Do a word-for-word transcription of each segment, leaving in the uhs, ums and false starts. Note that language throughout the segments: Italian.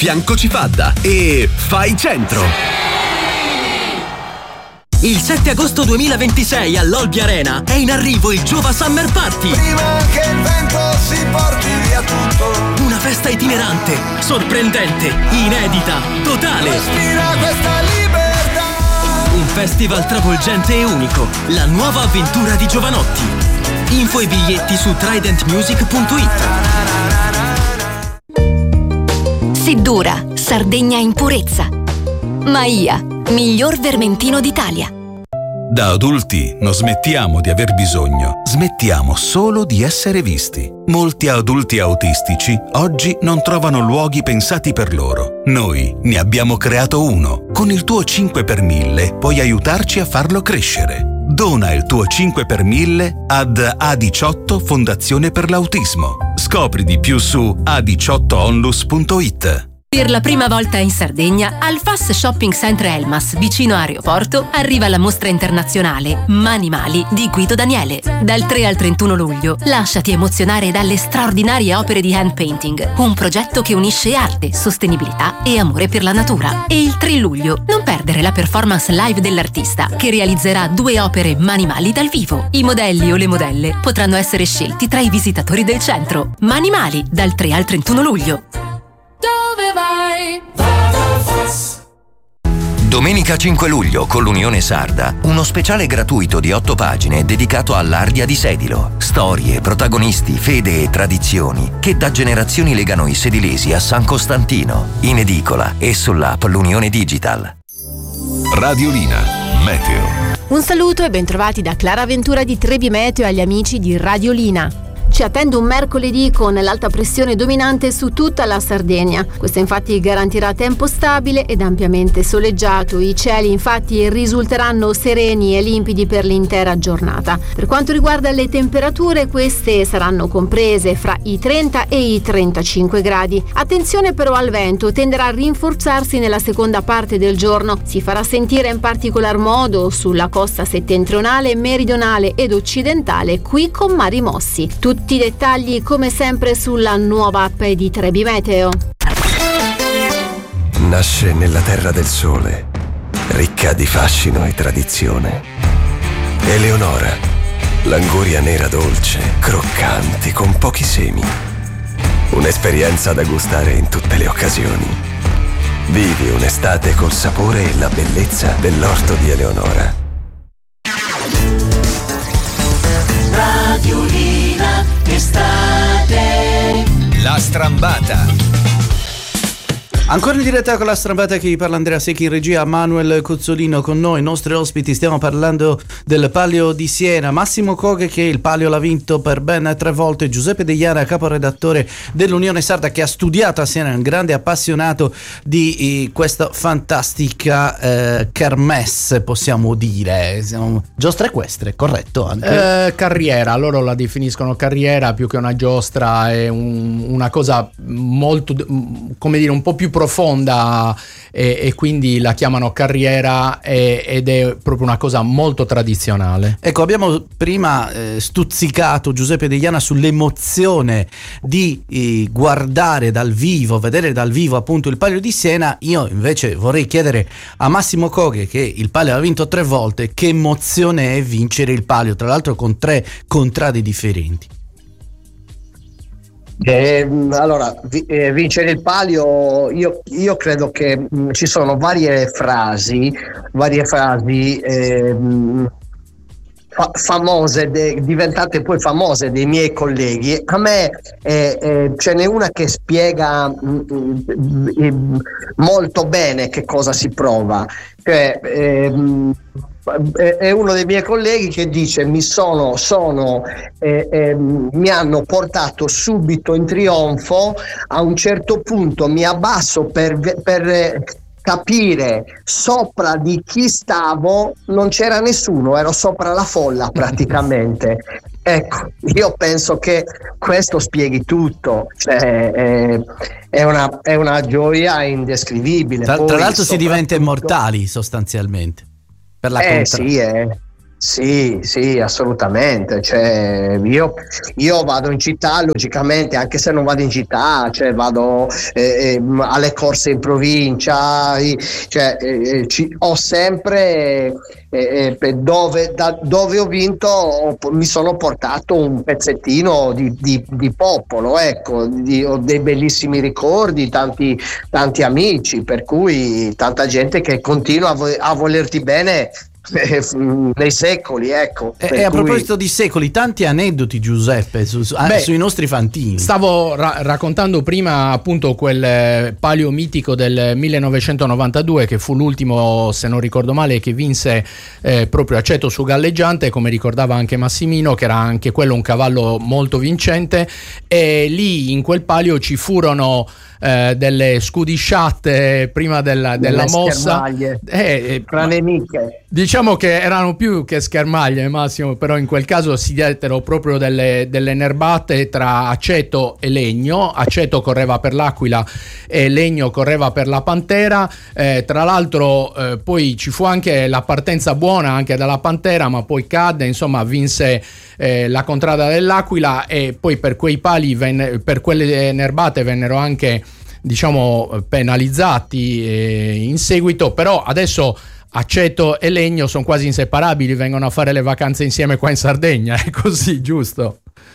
Fianco Cifadda e Fai Centro. Il sette agosto duemilaventisei all'Olbia Arena è in arrivo il Giova Summer Party. Prima che il vento si porti via tutto. Una festa itinerante, sorprendente, inedita, totale. Respira questa libertà. Un festival travolgente e unico. La nuova avventura di Giovanotti. Info e biglietti su trident music punto it. Siddura, Sardegna in purezza. Maia, miglior vermentino d'Italia. Da adulti non smettiamo di aver bisogno, smettiamo solo di essere visti. Molti adulti autistici oggi non trovano luoghi pensati per loro. Noi ne abbiamo creato uno. Con il tuo cinque per mille puoi aiutarci a farlo crescere. Dona il tuo cinque per mille ad A diciotto Fondazione per l'Autismo. Scopri di più su a diciotto onlus punto it. Per la prima volta in Sardegna, al F A S Shopping Center Elmas, vicino a Aeroporto, arriva la mostra internazionale Manimali di Guido Daniele. Dal tre al trentuno luglio, lasciati emozionare dalle straordinarie opere di hand painting, un progetto che unisce arte, sostenibilità e amore per la natura. E il tre luglio, non perdere la performance live dell'artista, che realizzerà due opere Manimali dal vivo. I modelli o le modelle potranno essere scelti tra i visitatori del centro. Manimali, dal tre al trentuno luglio. Dove vai? Domenica cinque luglio con l'Unione Sarda, uno speciale gratuito di otto pagine dedicato all'Ardia di Sedilo. Storie, protagonisti, fede e tradizioni che da generazioni legano i sedilesi a San Costantino. In edicola e sull'app L'Unione Digital. Radiolina Meteo. Un saluto e bentrovati da Clara Ventura di Trebi Meteo agli amici di Radiolina. Ci attende un mercoledì con l'alta pressione dominante su tutta la Sardegna. Questo infatti garantirà tempo stabile ed ampiamente soleggiato. I cieli infatti risulteranno sereni e limpidi per l'intera giornata. Per quanto riguarda le temperature, queste saranno comprese fra i trenta e i trentacinque gradi. Attenzione però al vento, tenderà a rinforzarsi nella seconda parte del giorno. Si farà sentire in particolar modo sulla costa settentrionale, meridionale ed occidentale, qui con mari mossi. Tutti i dettagli come sempre sulla nuova app di Trebi Meteo. Nasce nella terra del sole, ricca di fascino e tradizione. Eleonora, l'anguria nera dolce, croccante, con pochi semi. Un'esperienza da gustare in tutte le occasioni. Vivi un'estate col sapore e la bellezza dell'orto di Eleonora. Radiolina estate. La strambata. Ancora in diretta con la strambata, che vi parla Andrea Secchi, in regia Manuel Cozzolino con noi, i nostri ospiti. Stiamo parlando del Palio di Siena. Massimo Coghe, che il Palio l'ha vinto per ben tre volte. Giuseppe De Iara, caporedattore dell'Unione Sarda, che ha studiato a Siena, è un grande appassionato di eh, questa fantastica eh, kermesse, possiamo dire. Siamo giostra equestre, corretto? Anche? Eh, carriera, loro la definiscono carriera più che una giostra, è un, una cosa molto, come dire, un po' più profonda e, e quindi la chiamano carriera e, ed è proprio una cosa molto tradizionale. Ecco, abbiamo prima eh, stuzzicato Giuseppe De Iara sull'emozione di eh, guardare dal vivo, vedere dal vivo appunto il Palio di Siena. Io invece vorrei chiedere a Massimo Coghe, che il Palio ha vinto tre volte, che emozione è vincere il Palio, tra l'altro con tre contrade differenti. Eh, allora, vi, eh, vincere il Palio, io, io credo che mh, ci sono varie frasi, varie frasi eh, fa, famose, de, diventate poi famose dei miei colleghi. A me eh, eh, ce n'è una che spiega mh, mh, molto bene che cosa si prova. Cioè, eh, è uno dei miei colleghi che dice: mi sono, sono eh, eh, mi hanno portato subito in trionfo, a un certo punto mi abbasso per, per capire sopra di chi stavo, non c'era nessuno, ero sopra la folla praticamente. Ecco, io penso che questo spieghi tutto, cioè, è, è, una, è una gioia indescrivibile. Tra, Poi, tra l'altro si diventa immortali sostanzialmente. Per la eh contra. sì, eh. Sì, sì, assolutamente. Cioè, io, io vado in città, logicamente, anche se non vado in città, cioè vado eh, eh, alle corse in provincia, cioè, eh, ci, ho sempre eh, eh, dove, da, dove ho vinto ho, mi sono portato un pezzettino di, di, di popolo, ecco, di, ho dei bellissimi ricordi, tanti, tanti amici, per cui tanta gente che continua a, vo- a volerti bene nei secoli, ecco. E, e a cui... proposito di secoli, tanti aneddoti, Giuseppe, su, su, Beh, sui nostri fantini. Stavo ra- raccontando prima appunto quel eh, palio mitico del millenovecentonovantadue che fu l'ultimo, se non ricordo male, che vinse eh, proprio Aceto su galleggiante, come ricordava anche Massimino, che era anche quello un cavallo molto vincente, e lì in quel palio ci furono Eh, delle scudisciate prima della, della mossa, eh, tra nemiche. Diciamo che erano più che schermaglie, Massimo, però in quel caso si diedero proprio delle, delle nerbate tra Aceto e Legno. Aceto correva per l'Aquila e Legno correva per la Pantera. Eh, tra l'altro eh, poi ci fu anche la partenza buona anche dalla Pantera, ma poi cadde, insomma vinse eh, la contrada dell'Aquila, e poi per quei pali venne, per quelle nerbate vennero anche, diciamo, penalizzati eh, in seguito. Però adesso Aceto e Legno sono quasi inseparabili, vengono a fare le vacanze insieme qua in Sardegna, è così, giusto?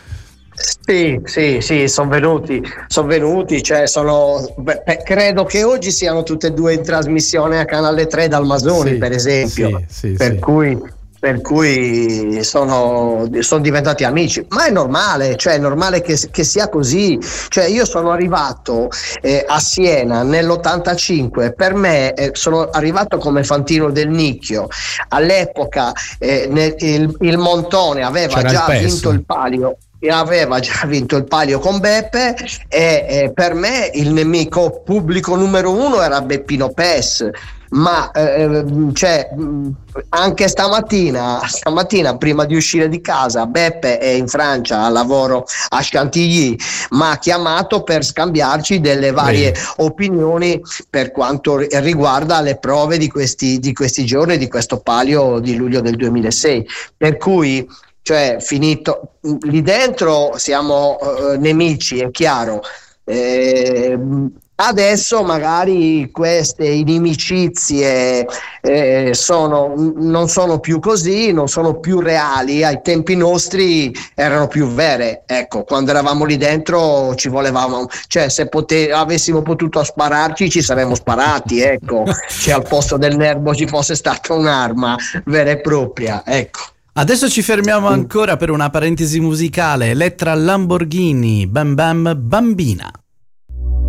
Sì, sì, sì, sono venuti, sono venuti, cioè sono, beh, credo che oggi siano tutte e due in trasmissione a Canale tre dal Masoni, sì, per esempio, sì, sì, per sì. cui per cui sono, sono diventati amici, ma è normale, cioè è normale che, che sia così. Cioè io sono arrivato eh, a Siena nell'ottantacinque, per me eh, sono arrivato come fantino del Nicchio, all'epoca eh, nel, il, il Montone aveva C'era già il vinto il palio aveva già vinto il palio con Beppe, e eh, per me il nemico pubblico numero uno era Beppino Pes. Ma eh, cioè, anche stamattina stamattina prima di uscire di casa, Beppe è in Francia a lavoro a Chantilly, ma ha chiamato per scambiarci delle varie Beh. opinioni per quanto riguarda le prove di questi, di questi giorni, di questo palio di luglio del duemilasei, per cui cioè finito lì dentro siamo uh, nemici, è chiaro. eh, Adesso magari queste inimicizie eh, sono, non sono più così, non sono più reali. Ai tempi nostri erano più vere. Ecco, quando eravamo lì dentro ci volevamo, cioè se pote- avessimo potuto spararci ci saremmo sparati, ecco, se al posto del nervo ci fosse stata un'arma vera e propria, ecco. Adesso ci fermiamo ancora per una parentesi musicale. Elettra Lamborghini, Bam Bam Bambina.